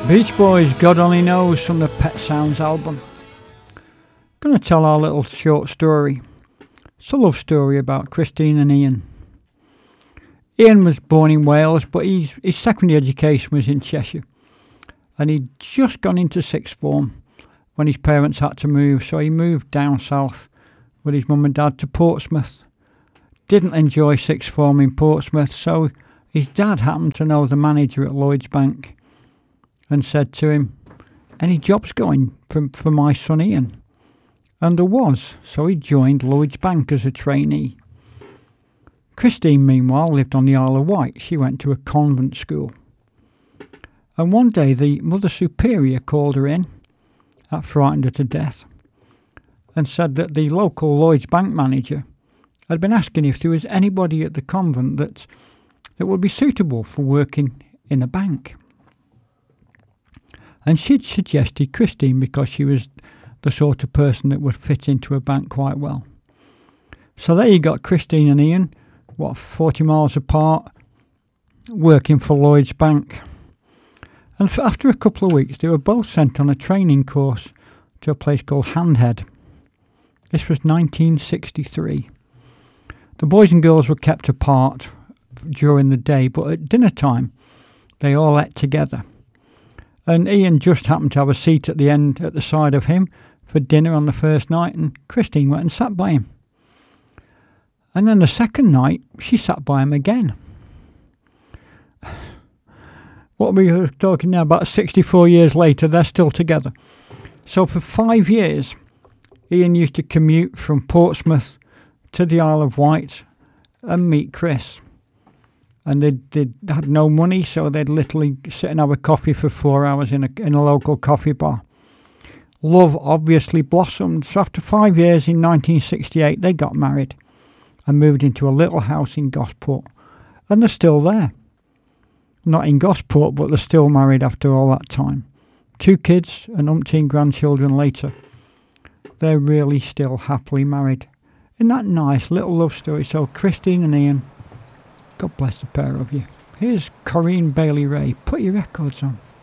Beach Boys, God Only Knows, from the Pet Sounds album. Going to tell our little short story. It's a love story about Christine and Ian. Ian was born in Wales, but his secondary education was in Cheshire. And he'd just gone into sixth form when his parents had to move, so he moved down south with his mum and dad to Portsmouth. Didn't enjoy sixth form in Portsmouth, so his dad happened to know the manager at Lloyds Bank and said to him, "Any jobs going for my son Ian?" And there was, so he joined Lloyds Bank as a trainee. Christine, meanwhile, lived on the Isle of Wight. She went to a convent school. And one day the Mother Superior called her in. That frightened her to death. And said that the local Lloyds Bank manager had been asking if there was anybody at the convent that would be suitable for working in a bank. And she'd suggested Christine because she was the sort of person that would fit into a bank quite well. So there you got Christine and Ian, 40 miles apart, working for Lloyds Bank. And after a couple of weeks, they were both sent on a training course to a place called Handhead. This was 1963. The boys and girls were kept apart during the day, but at dinner time, they all ate together. And Ian just happened to have a seat at the side of him for dinner on the first night, and Christine went and sat by him. And then the second night, she sat by him again. What we were talking now, about 64 years later, they're still together. So for 5 years, Ian used to commute from Portsmouth to the Isle of Wight and meet Chris. And they had no money, so they'd literally sit and have a coffee for 4 hours in a local coffee bar. Love obviously blossomed. So after 5 years, in 1968, they got married and moved into a little house in Gosport. And they're still there. Not in Gosport, but they're still married after all that time. 2 kids and umpteen grandchildren later. They're really still happily married. Isn't that nice little love story? So Christine and Ian, God bless the pair of you. Here's Corinne Bailey Rae. Put your records on.